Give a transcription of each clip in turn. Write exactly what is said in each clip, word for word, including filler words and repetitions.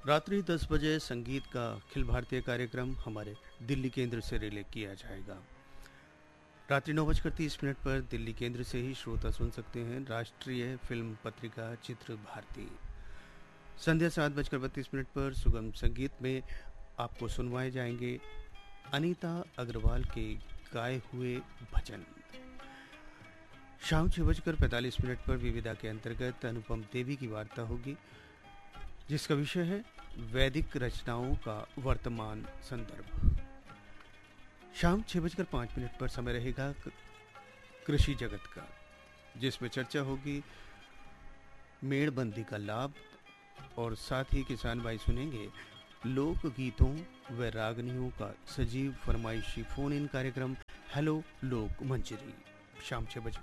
रात्रि दस बजे संगीत का अखिल भारतीय कार्यक्रम हमारे दिल्ली केंद्र से रिले किया जाएगा। रात्रि नौ बजकर तीस मिनट पर दिल्ली केंद्र से ही श्रोता सुन सकते हैं राष्ट्रीय फिल्म पत्रिका चित्र भारती। संध्या सात बजकर बत्तीस मिनट पर सुगम संगीत में आपको सुनवाए जाएंगे अनीता अग्रवाल के गाए हुए भजन। शाम छः बजकर पैंतालीस मिनट पर विविधा के अंतर्गत अनुपम देवी की वार्ता होगी, जिसका विषय है वैदिक रचनाओं का वर्तमान संदर्भ। शाम छः बजकर पाँच मिनट पर समय रहेगा कृषि जगत का, जिसमें चर्चा होगी मेड़बंदी का लाभ, और साथ ही किसान भाई सुनेंगे लोक गीतों व रागनियों का सजीव फरमाइशी फोन इन कार्यक्रम हेलो लोक मंजरी। शाम छः बजे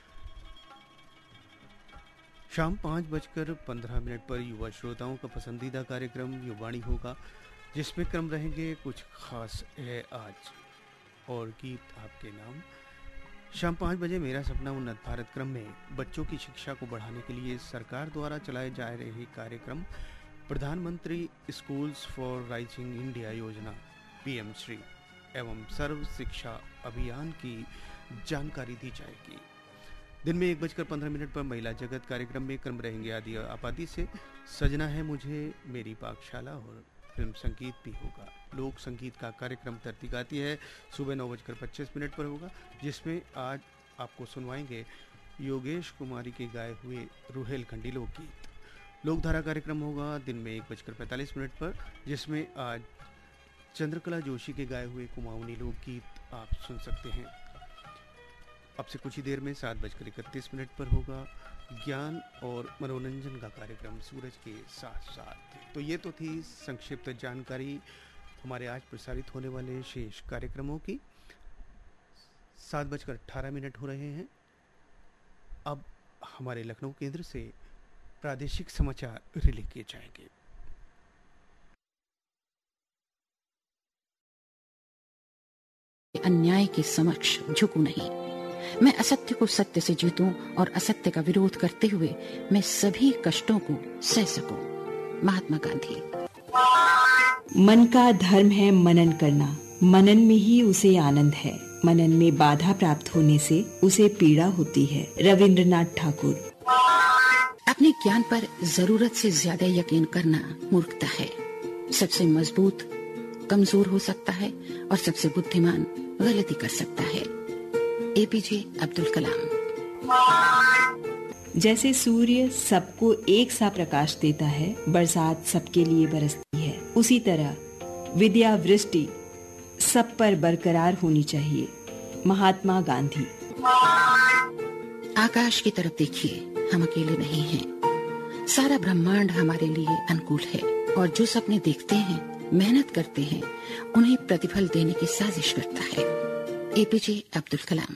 शाम पाँच बजकर पंद्रह मिनट पर युवा श्रोताओं का पसंदीदा कार्यक्रम युवाणी होगा, जिसमें क्रम रहेंगे कुछ खास है आज और गीत आपके नाम। शाम पाँच बजे मेरा सपना उन्नत भारत क्रम में बच्चों की शिक्षा को बढ़ाने के लिए सरकार द्वारा चलाए जा रहे कार्यक्रम प्रधानमंत्री स्कूल्स फॉर राइजिंग इंडिया योजना पीएम श्री एवं सर्व शिक्षा अभियान की जानकारी दी जाएगी। दिन में एक बजकर पंद्रह मिनट पर महिला जगत कार्यक्रम में क्रम रहेंगे आदि आपादी से सजना है मुझे मेरी पाकशाला, और फिल्म संगीत भी होगा। लोक संगीत का कार्यक्रम धरती गाती है सुबह नौ बजकर पच्चीस मिनट पर होगा, जिसमें आज आपको सुनवाएंगे योगेश कुमारी के गाए हुए रुहेलखंडी लोकगीत। लोकधारा कार्यक्रम होगा दिन में एक बजकर पैंतालीस मिनट पर, जिसमें आज चंद्रकला जोशी के गाए हुए कुमाऊनी लोकगीत आप सुन सकते हैं। अब से कुछ ही देर में सात बजकर इकतीस मिनट पर होगा ज्ञान और मनोरंजन का कार्यक्रम सूरज के साथ साथ। तो ये तो थी संक्षिप्त जानकारी हमारे आज प्रसारित होने वाले शेष कार्यक्रमों की। सात बजकर अट्ठारह मिनट हो रहे हैं। अब हमारे लखनऊ केंद्र से प्रादेशिक समाचार रिले किए जाएंगे। अन्याय के समक्ष झुकूं नहीं, मैं असत्य को सत्य से जीतूं और असत्य का विरोध करते हुए मैं सभी कष्टों को सह सकूं। महात्मा गांधी। मन का धर्म है मनन करना, मनन में ही उसे आनंद है, मनन में बाधा प्राप्त होने से उसे पीड़ा होती है। रविंद्रनाथ ठाकुर। अपने ज्ञान पर जरूरत से ज्यादा यकीन करना मूर्खता है। सबसे मजबूत कमजोर हो सकता है और सबसे बुद्धिमान गलती कर सकता है। एपीजे अब्दुल कलाम। जैसे सूर्य सबको एक सा प्रकाश देता है, बरसात सबके लिए बरसती है, उसी तरह विद्या वृष्टि सब पर बरकरार होनी चाहिए। महात्मा गांधी। आकाश की तरफ देखिए, हम अकेले नहीं हैं। सारा ब्रह्मांड हमारे लिए अनुकूल है और जो सपने देखते हैं, मेहनत करते हैं, उन्हें प्रतिफल देने की साजिश करता है। एपीजे अब्दुल कलाम।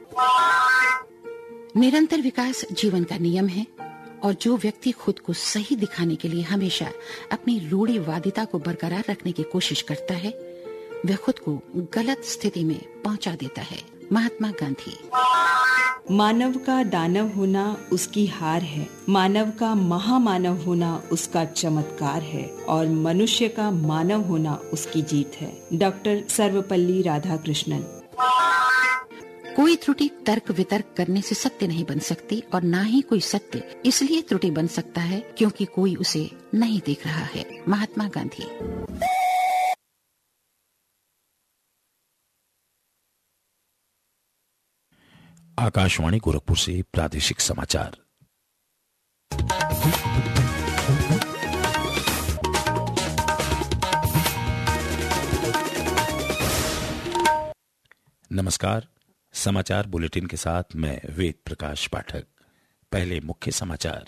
निरंतर विकास जीवन का नियम है और जो व्यक्ति खुद को सही दिखाने के लिए हमेशा अपनी रूढ़िवादिता को बरकरार रखने की कोशिश करता है, वह खुद को गलत स्थिति में पहुंचा देता है। महात्मा गांधी। मानव का दानव होना उसकी हार है, मानव का महामानव होना उसका चमत्कार है और मनुष्य का मानव होना उसकी जीत है। डॉक्टर सर्वपल्ली राधाकृष्णन। कोई त्रुटि तर्क वितर्क करने से सत्य नहीं बन सकती और ना ही कोई सत्य इसलिए त्रुटि बन सकता है क्योंकि कोई उसे नहीं देख रहा है। महात्मा गांधी। आकाशवाणी गोरखपुर से प्रादेशिक समाचार। नमस्कार, समाचार बुलेटिन के साथ मैं वेद प्रकाश पाठक। पहले मुख्य समाचार।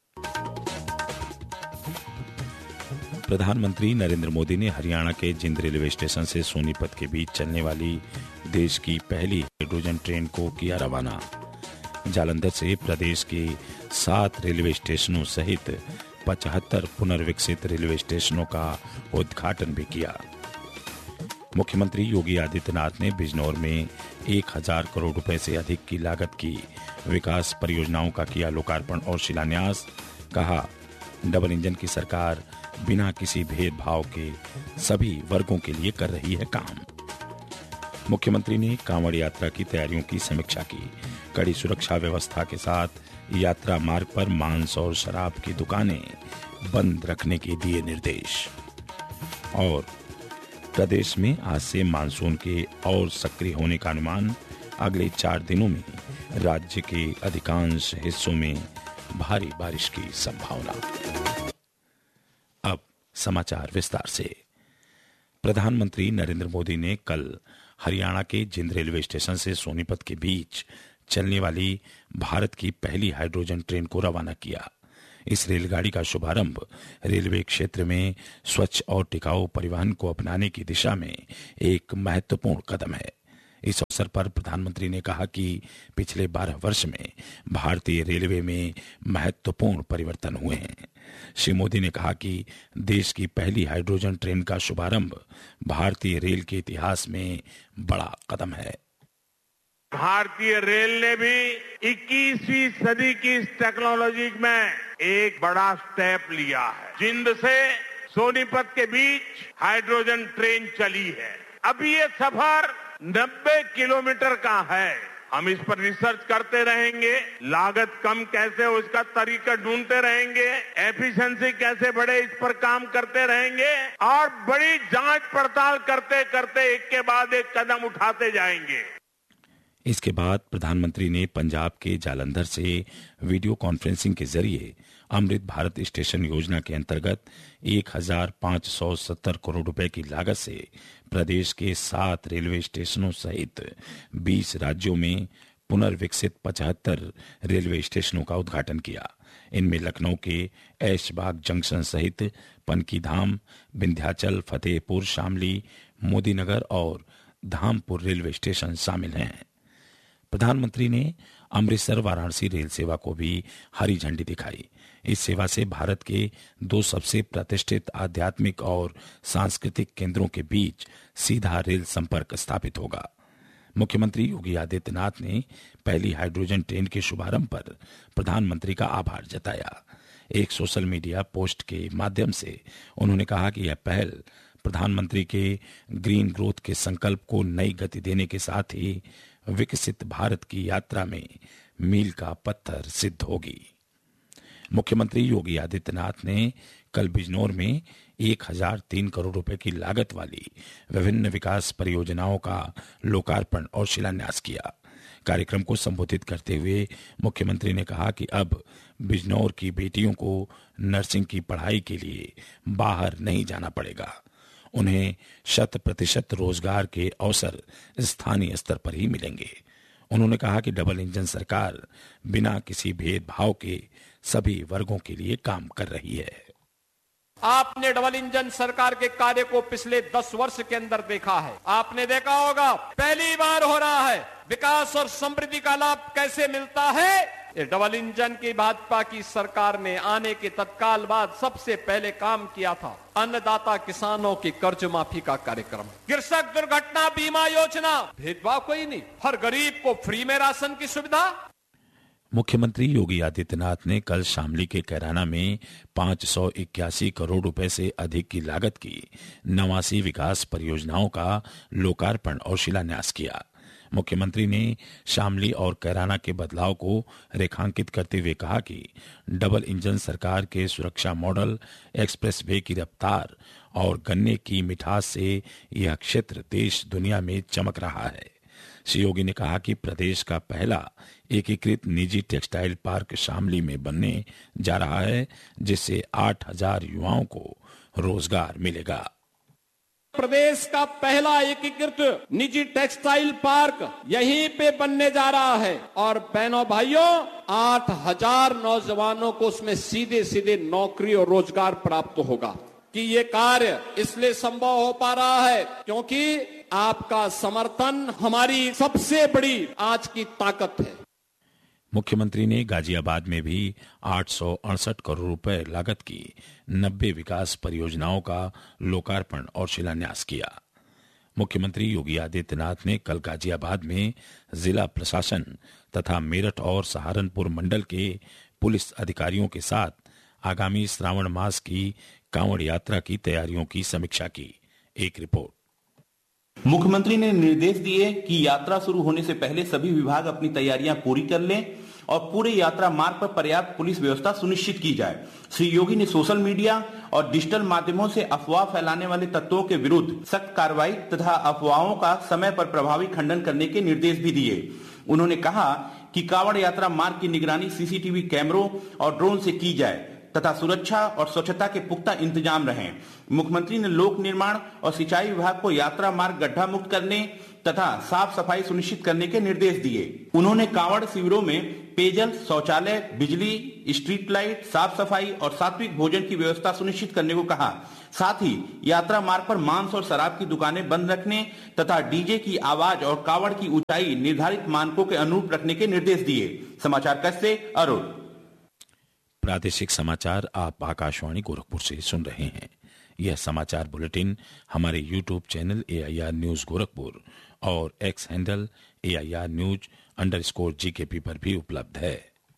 प्रधानमंत्री नरेंद्र मोदी ने हरियाणा के जिंद रेलवे स्टेशन से सोनीपत के बीच चलने वाली देश की पहली हाइड्रोजन ट्रेन को किया रवाना। जालंधर से प्रदेश के सात रेलवे स्टेशनों सहित पचहत्तर पुनर्विकसित रेलवे स्टेशनों का उद्घाटन भी किया। मुख्यमंत्री योगी आदित्यनाथ ने बिजनौर में एक हजार करोड़ रुपए से अधिक की लागत की विकास परियोजनाओं का किया लोकार्पण और शिलान्यास। कहा, डबल इंजन की सरकार बिना किसी भेदभाव के सभी वर्गों के लिए कर रही है काम। मुख्यमंत्री ने कांवड़ यात्रा की तैयारियों की समीक्षा की। कड़ी सुरक्षा व्यवस्था के साथ यात्रा मार्ग पर मांस और शराब की दुकानें बंद रखने के दिए निर्देश। और प्रदेश में आज से मानसून के और सक्रिय होने का अनुमान। अगले चार दिनों में राज्य के अधिकांश हिस्सों में भारी बारिश की संभावना। अब समाचार विस्तार से। प्रधानमंत्री नरेंद्र मोदी ने कल हरियाणा के जिंद रेलवे स्टेशन से सोनीपत के बीच चलने वाली भारत की पहली हाइड्रोजन ट्रेन को रवाना किया। इस रेलगाड़ी का शुभारंभ रेलवे क्षेत्र में स्वच्छ और टिकाऊ परिवहन को अपनाने की दिशा में एक महत्वपूर्ण कदम है। इस अवसर पर प्रधानमंत्री ने कहा कि पिछले बारह वर्ष में भारतीय रेलवे में महत्वपूर्ण परिवर्तन हुए हैं। श्री मोदी ने कहा कि देश की पहली हाइड्रोजन ट्रेन का शुभारंभ भारतीय रेल के इतिहास में बड़ा कदम है। भारतीय रेल ने भी इक्कीसवीं सदी की इस टेक्नोलॉजी में एक बड़ा स्टेप लिया है। जिंद से सोनीपत के बीच हाइड्रोजन ट्रेन चली है। अभी ये सफर नब्बे किलोमीटर का है। हम इस पर रिसर्च करते रहेंगे, लागत कम कैसे हो इसका तरीका ढूंढते रहेंगे, एफिशिएंसी कैसे बढ़े इस पर काम करते रहेंगे और बड़ी जांच पड़ताल करते करते एक के बाद एक कदम उठाते जाएंगे। इसके बाद प्रधानमंत्री ने पंजाब के जालंधर से वीडियो कॉन्फ्रेंसिंग के जरिए अमृत भारत स्टेशन योजना के अंतर्गत एक हजार पाँच सौ सत्तर करोड़ रुपए की लागत से प्रदेश के सात रेलवे स्टेशनों सहित बीस राज्यों में पुनर्विकसित पचहत्तर रेलवे स्टेशनों का उद्घाटन किया। इनमें लखनऊ के ऐशबाग जंक्शन सहित पनकीधाम, विंध्याचल, फतेहपुर, शामली, मोदीनगर और धामपुर रेलवे स्टेशन शामिल हैं। प्रधानमंत्री ने अमृतसर वाराणसी रेल सेवा को भी हरी झंडी दिखाई। इस सेवा से भारत के दो सबसे प्रतिष्ठित आध्यात्मिक और सांस्कृतिक केंद्रों के बीच सीधा रेल संपर्क स्थापित होगा। मुख्यमंत्री योगी आदित्यनाथ ने पहली हाइड्रोजन ट्रेन के शुभारंभ पर प्रधानमंत्री का आभार जताया। एक सोशल मीडिया पोस्ट के माध्यम से उन्होंने कहा कि यह पहल प्रधानमंत्री के ग्रीन ग्रोथ के संकल्प को नई गति देने के साथ ही विकसित भारत की यात्रा में मील का पत्थर सिद्ध होगी। मुख्यमंत्री योगी आदित्यनाथ ने कल बिजनौर में एक हजार तीन करोड़ रुपए की लागत वाली विभिन्न विकास परियोजनाओं का लोकार्पण और शिलान्यास किया। कार्यक्रम को संबोधित करते हुए मुख्यमंत्री ने कहा कि अब बिजनौर की बेटियों को नर्सिंग की पढ़ाई के लिए बाहर नहीं जाना पड़ेगा। उन्हें शत प्रतिशत रोजगार के अवसर स्थानीय स्तर पर ही मिलेंगे। उन्होंने कहा कि डबल इंजन सरकार बिना किसी भेदभाव के सभी वर्गों के लिए काम कर रही है। आपने डबल इंजन सरकार के कार्य को पिछले दस वर्ष के अंदर देखा है। आपने देखा होगा पहली बार हो रहा है। विकास और समृद्धि का लाभ कैसे मिलता है? ये डबल इंजन की भाजपा की सरकार ने आने के तत्काल बाद सबसे पहले काम किया था अन्नदाता किसानों की कर्ज माफी का कार्यक्रम, कृषक दुर्घटना बीमा योजना, भेदभाव कोई नहीं, हर गरीब को फ्री में राशन की सुविधा। मुख्यमंत्री योगी आदित्यनाथ ने कल शामली के कैराना में पाँच सौ इक्यासी करोड़ रुपए से अधिक की लागत की नवासी विकास परियोजनाओं का लोकार्पण और शिलान्यास किया। मुख्यमंत्री ने शामली और कैराना के बदलाव को रेखांकित करते हुए कहा कि डबल इंजन सरकार के सुरक्षा मॉडल, एक्सप्रेस वे की रफ्तार और गन्ने की मिठास से यह क्षेत्र देश दुनिया में चमक रहा है। श्री योगी ने कहा कि प्रदेश का पहला एकीकृत निजी टेक्सटाइल पार्क शामली में बनने जा रहा है, जिससे आठ हजार युवाओं को रोजगार मिलेगा। प्रदेश का पहला एकीकृत निजी टेक्सटाइल पार्क यहीं पे बनने जा रहा है और बहनों भाइयों आठ हजार नौजवानों को उसमें सीधे सीधे नौकरी और रोजगार प्राप्त होगा। कि ये कार्य इसलिए संभव हो पा रहा है क्योंकि आपका समर्थन हमारी सबसे बड़ी आज की ताकत है। मुख्यमंत्री ने गाजियाबाद में भी आठ सौ अड़सठ करोड़ रुपए लागत की नब्बे विकास परियोजनाओं का लोकार्पण और शिलान्यास किया। मुख्यमंत्री योगी आदित्यनाथ ने कल गाजियाबाद में जिला प्रशासन तथा मेरठ और सहारनपुर मंडल के पुलिस अधिकारियों के साथ आगामी श्रावण मास की कांवड़ यात्रा की तैयारियों की समीक्षा की। एक रिपोर्ट। मुख्यमंत्री ने निर्देश दिए कि यात्रा शुरू होने से पहले सभी विभाग अपनी तैयारियां पूरी कर लें और पूरे यात्रा मार्ग पर पर्याप्त पुलिस व्यवस्था सुनिश्चित की जाए। श्री योगी ने सोशल मीडिया और डिजिटल माध्यमों से अफवाह फैलाने वाले तत्वों के विरुद्ध सख्त कार्रवाई तथा अफवाहों का समय पर प्रभावी खंडन करने के निर्देश भी दिए। उन्होंने कहा कि कांवड़ यात्रा मार्ग की निगरानी सीसीटीवी कैमरों और ड्रोन से की जाए तथा सुरक्षा और स्वच्छता के पुख्ता इंतजाम रहें। मुख्यमंत्री ने लोक निर्माण और सिंचाई विभाग को यात्रा मार्ग गड्ढा मुक्त करने तथा साफ सफाई सुनिश्चित करने के निर्देश दिए। उन्होंने कांवड़ शिविरों में पेयजल, शौचालय, बिजली, स्ट्रीट लाइट, साफ सफाई और सात्विक भोजन की व्यवस्था सुनिश्चित करने को कहा। साथ ही यात्रा मार्ग पर मांस और शराब की दुकानें बंद रखने तथा डीजे की आवाज और कांवड़ की ऊंचाई निर्धारित मानकों के अनुरूप रखने के निर्देश दिए। समाचार कक्ष से अरुण। प्रादेशिक समाचार आप आकाशवाणी गोरखपुर से सुन रहे हैं। यह समाचार बुलेटिन हमारे YouTube channel A I R news Gorakhpur और x handle A I R news underscore GKP पर भी उपलब्ध है।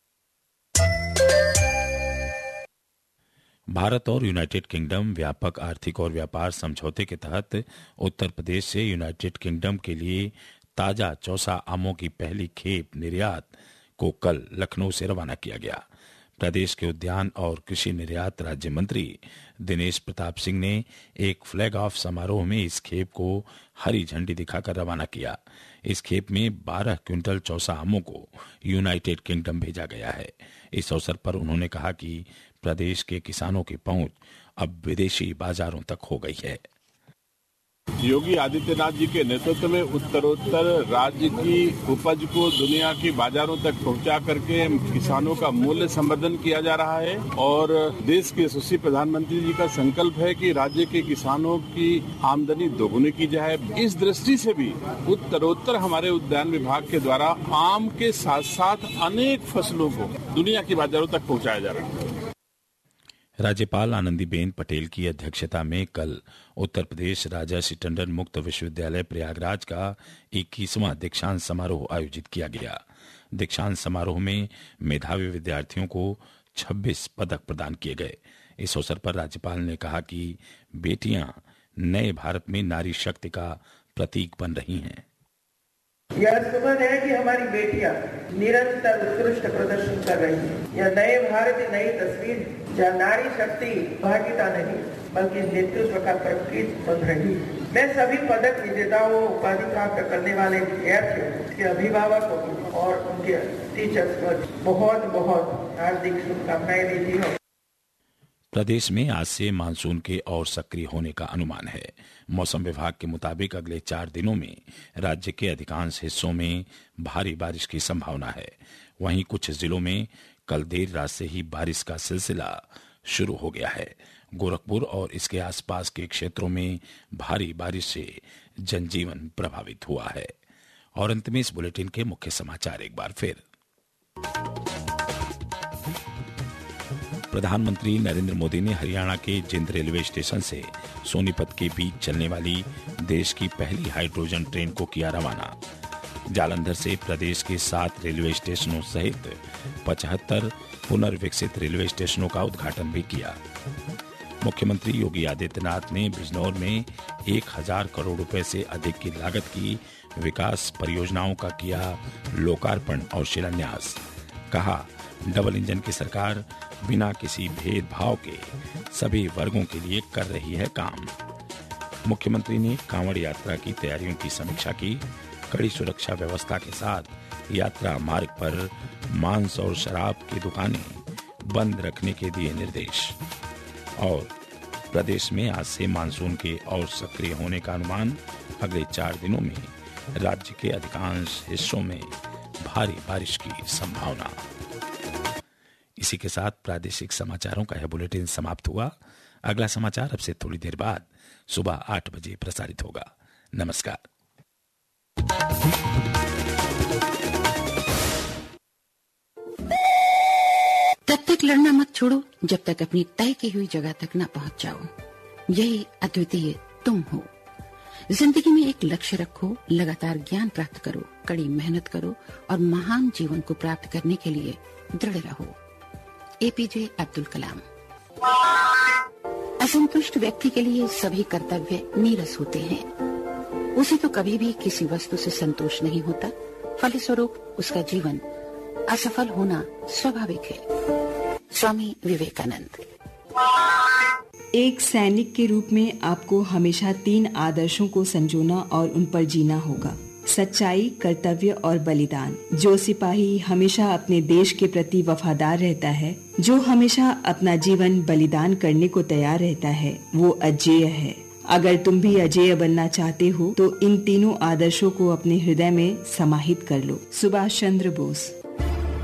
भारत और यूनाइटेड किंगडम व्यापक आर्थिक और व्यापार समझौते के तहत उत्तर प्रदेश से यूनाइटेड किंगडम के लिए ताजा चौसा आमों की पहली खेप निर्यात को कल लखनऊ से रवाना किया गया। प्रदेश के उद्यान और कृषि निर्यात राज्य मंत्री दिनेश प्रताप सिंह ने एक फ्लैग ऑफ समारोह में इस खेप को हरी झंडी दिखाकर रवाना किया। इस खेप में बारह क्विंटल चौसा आमों को यूनाइटेड किंगडम भेजा गया है। इस अवसर पर उन्होंने कहा कि प्रदेश के किसानों की पहुंच अब विदेशी बाजारों तक हो गई है। योगी आदित्यनाथ जी के नेतृत्व में उत्तरोत्तर राज्य की उपज को दुनिया की बाजारों तक पहुंचा करके किसानों का मूल्य संवर्धन किया जा रहा है और देश के यशस्वी प्रधानमंत्री जी का संकल्प है कि राज्य के किसानों की आमदनी दोगुनी की जाए। इस दृष्टि से भी उत्तरोत्तर हमारे उद्यान विभाग के द्वारा आम के साथ साथ अनेक फसलों को दुनिया की बाजारों तक पहुँचाया जा रहा है। राज्यपाल आनंदीबेन पटेल की अध्यक्षता में कल उत्तर प्रदेश राजर्षि टंडन मुक्त विश्वविद्यालय प्रयागराज का इक्कीसवां दीक्षांत समारोह आयोजित किया गया। दीक्षांत समारोह में मेधावी विद्यार्थियों को छब्बीस पदक प्रदान किए गए। इस अवसर पर राज्यपाल ने कहा कि बेटियां नए भारत में नारी शक्ति का प्रतीक बन रही हैं। यह सुमन है कि हमारी बेटियां निरंतर उत्कृष्ट प्रदर्शन कर रही हैं। यह नए भारत की नई तस्वीर जहाँ नारी शक्ति भागीता नहीं बल्कि नेतृत्व का प्रतीक बन रही है। मैं सभी पदक विजेताओं, उपाधि प्राप्त करने वाले विद्यार्थियों, के अभिभावकों और उनके टीचर्स को बहुत बहुत हार्दिक शुभकामनाएं देती हूँ। प्रदेश में आज से मानसून के और सक्रिय होने का अनुमान है। मौसम विभाग के मुताबिक अगले चार दिनों में राज्य के अधिकांश हिस्सों में भारी बारिश की संभावना है। वहीं कुछ जिलों में कल देर रात से ही बारिश का सिलसिला शुरू हो गया है। गोरखपुर और इसके आसपास के क्षेत्रों में भारी बारिश से जनजीवन प्रभावित हुआ है। और अंत में इस बुलेटिन के मुख्य समाचार एक बार फिर। प्रधानमंत्री नरेंद्र मोदी ने हरियाणा के जिंद रेलवे स्टेशन से सोनीपत के बीच चलने वाली देश की पहली हाइड्रोजन ट्रेन को किया रवाना। जालंधर से प्रदेश के सात रेलवे स्टेशनों सहित पचहत्तर पुनर्विकसित रेलवे स्टेशनों का उद्घाटन भी किया। मुख्यमंत्री योगी आदित्यनाथ ने बिजनौर में एक हजार करोड़ रुपए से अधिक की लागत की विकास परियोजनाओं का किया लोकार्पण और शिलान्यास। कहा, डबल इंजन की सरकार बिना किसी भेदभाव के सभी वर्गों के लिए कर रही है काम। मुख्यमंत्री ने कांवड़ यात्रा की तैयारियों की समीक्षा की। कड़ी सुरक्षा व्यवस्था के साथ यात्रा मार्ग पर मांस और शराब की दुकानें बंद रखने के दिए निर्देश। और प्रदेश में आज से मानसून के और सक्रिय होने का अनुमान। अगले चार दिनों में राज्य के अधिकांश हिस्सों में भारी बारिश की संभावना। इसी के साथ प्रादेशिक समाचारों का यह बुलेटिन समाप्त हुआ। अगला समाचार अब से थोड़ी देर बाद सुबह आठ बजे प्रसारित होगा। नमस्कार। तब तक लड़ना मत छोड़ो जब तक अपनी तय की हुई जगह तक न पहुंच जाओ। यही अद्वितीय तुम हो। जिंदगी में एक लक्ष्य रखो, लगातार ज्ञान प्राप्त करो, कड़ी मेहनत करो और महान जीवन को प्राप्त करने के लिए दृढ़ रहो। ए पी जे अब्दुल कलाम। असंतुष्ट व्यक्ति के लिए सभी कर्तव्य नीरस होते हैं। उसे तो कभी भी किसी वस्तु से संतोष नहीं होता, फलस्वरूप उसका जीवन असफल होना स्वाभाविक है। स्वामी विवेकानंद। एक सैनिक के रूप में आपको हमेशा तीन आदर्शों को संजोना और उन पर जीना होगा: सच्चाई, कर्तव्य और बलिदान। जो सिपाही हमेशा अपने देश के प्रति वफादार रहता है, जो हमेशा अपना जीवन बलिदान करने को तैयार रहता है, वो अजेय है। अगर तुम भी अजेय बनना चाहते हो तो इन तीनों आदर्शों को अपने हृदय में समाहित कर लो। सुभाष चंद्र बोस।